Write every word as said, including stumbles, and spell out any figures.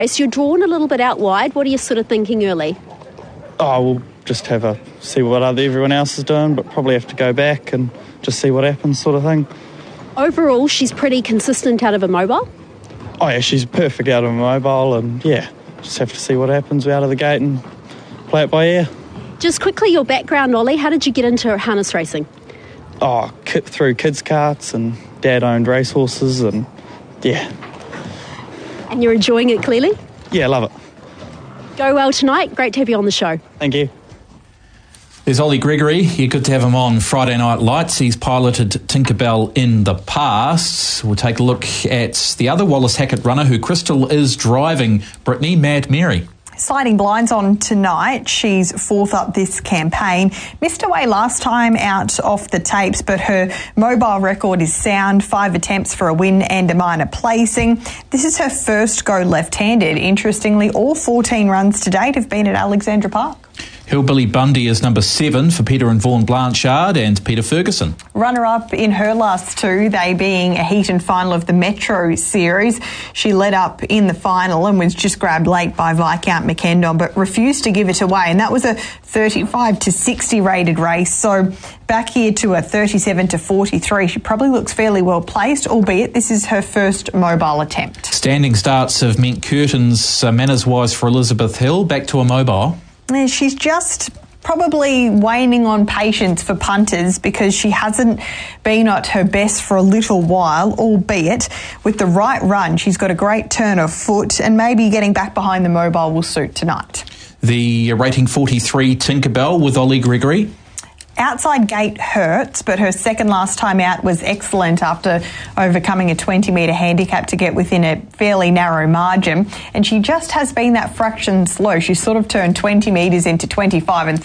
So you're drawn a little bit out wide. What are you sort of thinking early? Oh, we'll just have a see what other everyone else is doing, but probably have to go back and just see what happens, sort of thing. Overall, she's pretty consistent out of a mobile. Oh yeah, she's perfect out of a mobile, and yeah, just have to see what happens out of the gate and play it by ear. Just quickly, your background, Ollie. How did you get into harness racing? Oh, through kids' carts, and Dad owned racehorses, and yeah. And you're enjoying it, clearly? Yeah, love it. Go well tonight. Great to have you on the show. Thank you. There's Ollie Gregory. You're good to have him on Friday Night Lights. He's piloted Tinkerbell in the past. We'll take a look at the other Wallace Hackett runner who Crystal is driving, Brittany Mad Mary. Sliding blinds on tonight. She's fourth up this campaign. Missed away last time out off the tapes, but her mobile record is sound. Five attempts for a win and a minor placing. This is her first go left-handed. Interestingly, all fourteen runs to date have been at Alexandra Park. Hillbilly Bundy is number seven for Peter and Vaughan Blanchard and Peter Ferguson. Runner-up in her last two, they being a heat and final of the Metro Series. She led up in the final and was just grabbed late by Viscount McKendon, but refused to give it away, and that was a thirty-five to sixty rated race. So back here to a thirty-seven to forty-three. She probably looks fairly well placed, albeit this is her first mobile attempt. Standing starts have meant curtains uh, manners-wise for Elizabeth Hill. Back to a mobile. She's just probably waning on patience for punters because she hasn't been at her best for a little while, albeit with the right run, she's got a great turn of foot, and maybe getting back behind the mobile will suit tonight. The rating forty-three Tinkerbell with Ollie Gregory. Outside gate hurts, but her second last time out was excellent after overcoming a twenty metre handicap to get within a fairly narrow margin. And she just has been that fraction slow. She's sort of turned twenty metres into twenty-five and